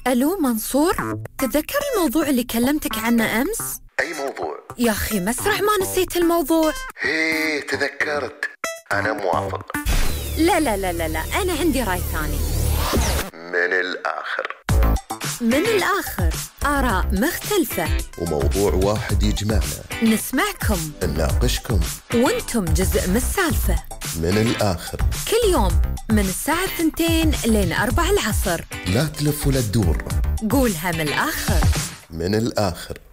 ألو منصور، تتذكر الموضوع اللي كلمتك عنه أمس؟ أي موضوع؟ يا أخي مسرح ما نسيت الموضوع. هي تذكرت. أنا موافق. لا لا لا لا لا، أنا عندي رأي ثاني. من الآخر. من الآخر، آراء مختلفة وموضوع واحد يجمعنا. نسمعكم، نناقشكم، وانتم جزء من السالفة. من الآخر، كل يوم من الساعة 2 لين 4 العصر. لا تلف ولا تدور. قولها من الآخر. من الآخر.